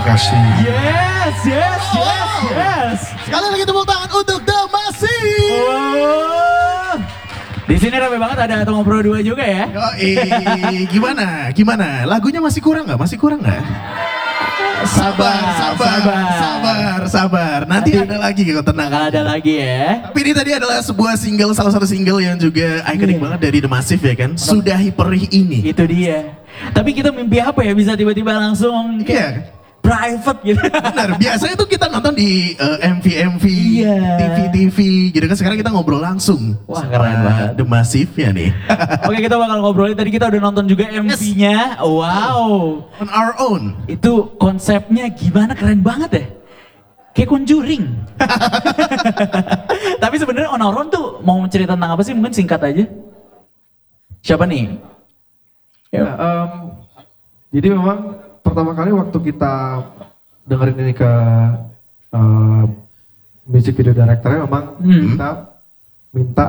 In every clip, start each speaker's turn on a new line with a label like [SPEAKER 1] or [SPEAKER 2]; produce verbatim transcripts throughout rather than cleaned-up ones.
[SPEAKER 1] kasih.
[SPEAKER 2] Yes, yes, yes, yes.
[SPEAKER 1] Sekali lagi tepuk tangan untuk The Massive.
[SPEAKER 2] Oh. Di sini rame banget, ada Tonggo Pro dua juga ya.
[SPEAKER 1] Yoi, gimana? Gimana? Lagunya masih kurang nggak? Masih kurang nggak? Sabar, sabar, sabar, sabar, sabar. Nanti, Nanti ada lagi kok, tenang.
[SPEAKER 2] Ada lagi ya.
[SPEAKER 1] Tapi ini tadi adalah sebuah single, salah satu single yang juga ikonik yeah. banget dari The Massive ya kan. Sudahi perih ini.
[SPEAKER 2] Itu dia. Tapi kita mimpi apa ya bisa tiba-tiba langsung kayak yeah. private gitu.
[SPEAKER 1] Benar, biasanya tuh kita nonton di uh, M V M V,
[SPEAKER 2] yeah.
[SPEAKER 1] T V T V gitu kan. Sekarang kita ngobrol langsung.
[SPEAKER 2] Wah keren banget.
[SPEAKER 1] The Massive ya nih.
[SPEAKER 2] Oke, kita bakal ngobrolin, tadi kita udah nonton juga M V-nya. Yes. Wow.
[SPEAKER 1] On Our Own.
[SPEAKER 2] Itu konsepnya gimana, keren banget ya. Kayak Conjuring. Tapi sebenarnya On Our Own tuh mau cerita tentang apa sih? Mungkin singkat aja. Siapa nih?
[SPEAKER 3] Ya, um, jadi memang pertama kali waktu kita dengerin ini ke uh, music video directornya memang hmm. kita minta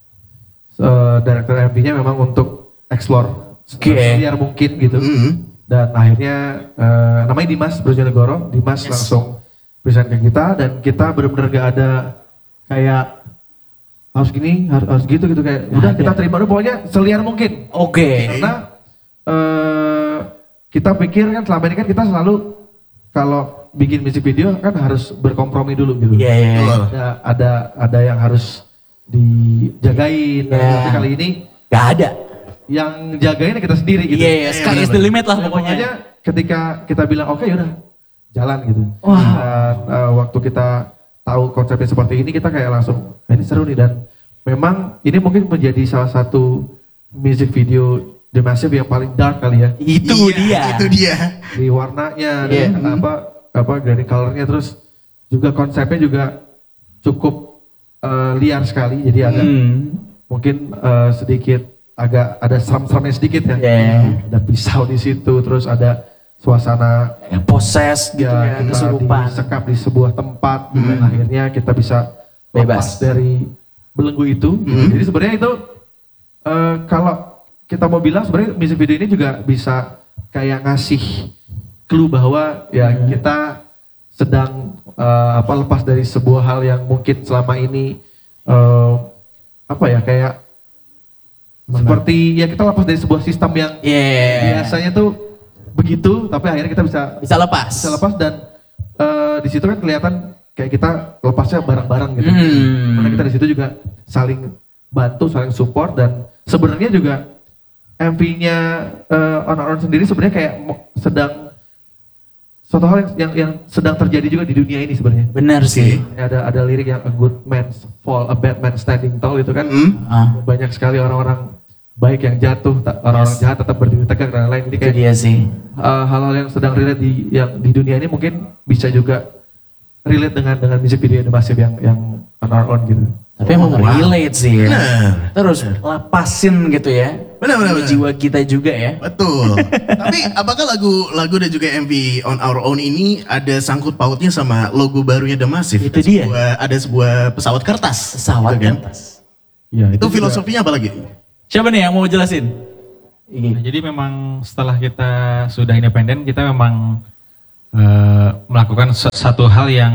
[SPEAKER 3] uh, director M V-nya memang untuk explore
[SPEAKER 2] okay.
[SPEAKER 3] seliar mungkin gitu. Hmm. Dan akhirnya uh, namanya Dimas Brojonegoro, Dimas yes. langsung present ke kita dan kita benar-benar gak ada kayak harus gini, harus, harus gitu gitu kayak udah kita terima dulu pokoknya seliar mungkin.
[SPEAKER 2] Oke. Okay.
[SPEAKER 3] Karena uh, kita pikir kan selama ini kan kita selalu kalau bikin music video kan harus berkompromi dulu gitu.
[SPEAKER 2] Iya, yeah, iya. Yeah, yeah.
[SPEAKER 3] Ada, ada ada yang harus dijagain. Yeah. Tapi kali ini
[SPEAKER 2] gak ada.
[SPEAKER 3] Yang jagain kita sendiri gitu.
[SPEAKER 2] Iya, yeah, yeah. Sky is the limit lah
[SPEAKER 3] ya,
[SPEAKER 2] pokoknya.
[SPEAKER 3] Pokoknya ketika kita bilang oke okay, yaudah jalan gitu.
[SPEAKER 2] Wow.
[SPEAKER 3] Dan uh, waktu kita tahu konsepnya seperti ini kita kayak langsung ini seru nih dan memang ini mungkin menjadi salah satu music video The Massive yang paling dark kali ya.
[SPEAKER 2] Itu iya, dia.
[SPEAKER 1] Itu dia.
[SPEAKER 3] Di warnanya,
[SPEAKER 2] yeah.
[SPEAKER 3] dan apa apa dari colornya terus juga konsepnya juga cukup uh, liar sekali. Jadi agak hmm. mungkin uh, sedikit agak ada seram-seramnya sedikit ya.
[SPEAKER 2] Yeah.
[SPEAKER 3] Ada pisau di situ, terus ada suasana
[SPEAKER 2] yang poses gitu ya,
[SPEAKER 3] kita disekap di sebuah tempat hmm. dan akhirnya kita bisa
[SPEAKER 2] bebas
[SPEAKER 3] dari belenggu itu. Hmm. Jadi sebenarnya itu uh, kalau kita mau bilang sebenarnya music video ini juga bisa kayak ngasih clue bahwa ya hmm. kita sedang uh, apa lepas dari sebuah hal yang mungkin selama ini uh, apa ya kayak Benar. seperti ya kita lepas dari sebuah sistem yang
[SPEAKER 2] yeah.
[SPEAKER 3] biasanya tuh begitu tapi akhirnya kita bisa
[SPEAKER 2] bisa lepas
[SPEAKER 3] bisa lepas dan uh, di situ kan kelihatan kayak kita lepasnya bareng-bareng gitu.
[SPEAKER 2] Hmm.
[SPEAKER 3] Karena kita di situ juga saling bantu, saling support dan sebenarnya juga M V-nya uh, On Our Own sendiri sebenarnya kayak sedang suatu hal yang, yang yang sedang terjadi juga di dunia ini sebenarnya.
[SPEAKER 2] Benar sih.
[SPEAKER 3] Ada ada lirik yang a good man's fall, a bad man standing tall itu kan.
[SPEAKER 1] Mm.
[SPEAKER 3] Ah. Banyak sekali orang-orang baik yang jatuh, orang-orang yes. jahat tetap berdiri tegak dan lain-lain. Ini kayak
[SPEAKER 2] dia sih.
[SPEAKER 3] Uh, hal-hal yang sedang relate di yang di dunia ini mungkin bisa juga relate dengan dengan music video The Massive yang yang On Our Own gitu.
[SPEAKER 2] Tapi emang
[SPEAKER 1] wow.
[SPEAKER 2] relate sih ya.
[SPEAKER 1] Nah.
[SPEAKER 2] Terus lepasin gitu ya.
[SPEAKER 1] Benar-benar.
[SPEAKER 2] Jiwa kita juga ya.
[SPEAKER 1] Betul. Tapi apakah lagu-lagu dan juga M V On Our Own ini ada sangkut pautnya sama logo barunya The Massive?
[SPEAKER 2] Itu dia.
[SPEAKER 1] Sebuah, ada sebuah pesawat kertas.
[SPEAKER 2] Pesawat
[SPEAKER 1] gitu,
[SPEAKER 2] kertas.
[SPEAKER 1] Kan? Ya, itu, itu filosofinya apa lagi?
[SPEAKER 2] Siapa nih yang mau jelasin?
[SPEAKER 4] Nah, jadi memang setelah kita sudah independen, kita memang uh, melakukan satu hal yang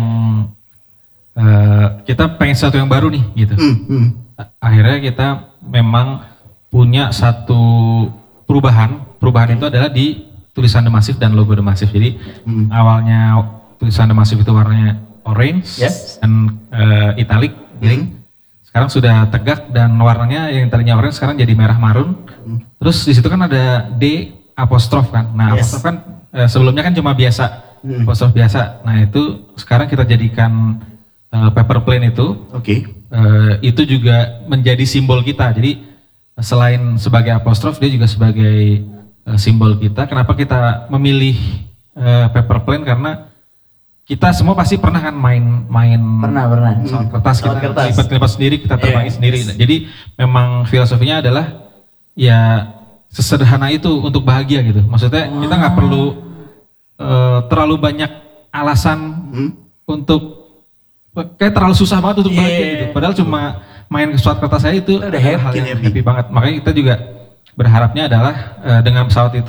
[SPEAKER 4] uh, kita pengen sesuatu yang baru nih gitu. Hmm, hmm. Akhirnya kita memang punya satu perubahan. Perubahan itu adalah di tulisan The Massive dan logo The Massive. Jadi hmm. awalnya tulisan The Massive itu warnanya orange
[SPEAKER 2] yes.
[SPEAKER 4] dan uh, italic, giring. Hmm. Sekarang sudah tegak dan warnanya yang tadinya orange sekarang jadi merah marun. Hmm. Terus di situ kan ada D apostrof kan. Nah yes. apostrof kan uh, sebelumnya kan cuma biasa, hmm. apostrof biasa. Nah itu sekarang kita jadikan uh, paper plane itu.
[SPEAKER 1] Oke. Okay.
[SPEAKER 4] Uh, itu juga menjadi simbol kita. Jadi selain sebagai apostrof dia juga sebagai uh, simbol kita. Kenapa kita memilih uh, paper plane? Karena kita semua pasti pernah kan main-main
[SPEAKER 2] pernah pernah
[SPEAKER 4] pesawat kertas, kita lipat-lipat sendiri, kita terbangin yeah. sendiri. Jadi memang filosofinya adalah ya sesederhana itu untuk bahagia gitu. Maksudnya wow. kita nggak perlu uh, terlalu banyak alasan hmm. untuk kayak terlalu susah banget untuk yeah. bahagia gitu. Padahal cuma main ke pesawat kertas saya itu
[SPEAKER 2] udah happy,
[SPEAKER 4] hal yang happy banget. Makanya kita juga berharapnya adalah uh, dengan pesawat itu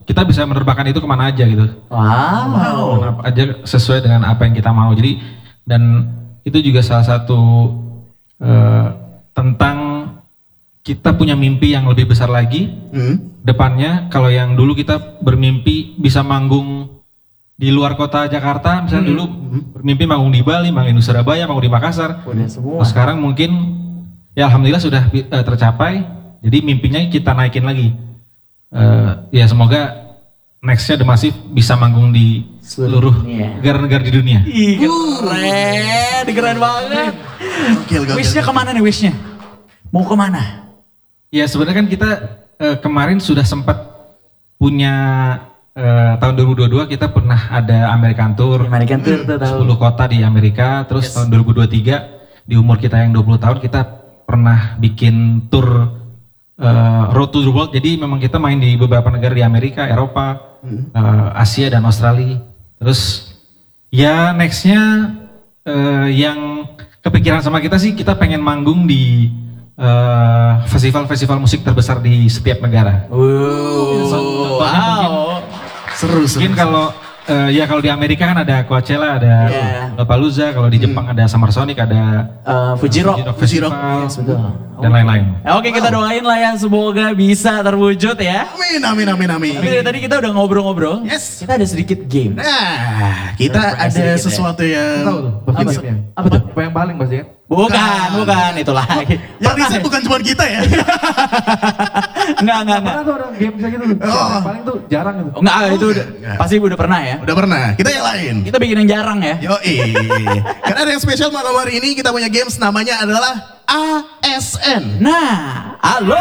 [SPEAKER 4] kita bisa menerbangkan itu kemana aja gitu.
[SPEAKER 2] Wow.
[SPEAKER 4] Kemana aja sesuai dengan apa yang kita mau. Jadi dan itu juga salah satu uh, tentang kita punya mimpi yang lebih besar lagi. Hmm. Depannya kalau yang dulu kita bermimpi bisa manggung di luar kota Jakarta, misalnya hmm. dulu bermimpi manggung di Bali, manggung di Surabaya, manggung di Makassar.
[SPEAKER 2] Udah semua.
[SPEAKER 4] Nah, sekarang mungkin ya alhamdulillah sudah uh, tercapai. Jadi mimpinya kita naikin lagi. Uh, ya semoga nextnya The Massive bisa manggung di seluruh negara-negara di dunia.
[SPEAKER 2] Ih, keren, keren banget. Wishnya kemana nih wishnya? Mau kemana?
[SPEAKER 4] Ya sebenarnya kan kita uh, kemarin sudah sempat punya uh, tahun dua ribu dua puluh dua kita pernah ada American Tour.
[SPEAKER 2] American Tour tuh tahu.
[SPEAKER 4] sepuluh kota di Amerika, terus yes. tahun dua ribu dua puluh tiga di umur kita yang dua puluh tahun kita pernah bikin tour uh, Road to the World. Jadi memang kita main di beberapa negara di Amerika, Eropa, hmm. uh, Asia dan Australia. Terus ya nextnya uh, yang kepikiran sama kita sih kita pengen manggung di Uh, festival-festival musik terbesar di setiap negara.
[SPEAKER 2] Wow.
[SPEAKER 4] So,
[SPEAKER 2] wow.
[SPEAKER 1] Seru, seru.
[SPEAKER 4] Mungkin kalau uh, ya kalau di Amerika kan ada Coachella, ada yeah. Lollapalooza, kalau di Jepang hmm. ada Summer Sonic, ada
[SPEAKER 2] uh, Fuji Rock,
[SPEAKER 4] Fuji Rock,
[SPEAKER 2] yes, betul.
[SPEAKER 4] Dan lain-lain.
[SPEAKER 2] Oke, kita doain lah ya semoga bisa terwujud ya.
[SPEAKER 1] Amin, amin, amin, amin.
[SPEAKER 2] Tapi tadi kita udah ngobrol-ngobrol.
[SPEAKER 1] Yes.
[SPEAKER 2] Kita ada sedikit game.
[SPEAKER 1] Nah, kita nah, ada sesuatu ya. yang.
[SPEAKER 3] Tahu tuh, apa, apa tuh? Apa yang paling pasti kan?
[SPEAKER 2] Bukan, bukan, bukan itulah.
[SPEAKER 1] Yang riset bukan cuma kita ya.
[SPEAKER 2] Enggak, enggak, enggak.
[SPEAKER 3] Pernah tuh orang game bisa gitu. Oh. Yang paling tuh jarang gitu.
[SPEAKER 2] Oh, enggak, itu udah, pasti udah pernah ya.
[SPEAKER 1] Udah pernah. Kita yang lain.
[SPEAKER 2] Kita bikin yang jarang ya.
[SPEAKER 1] Yoi. Karena ada yang spesial malam hari ini kita punya games namanya adalah A S N.
[SPEAKER 2] Nah, halo.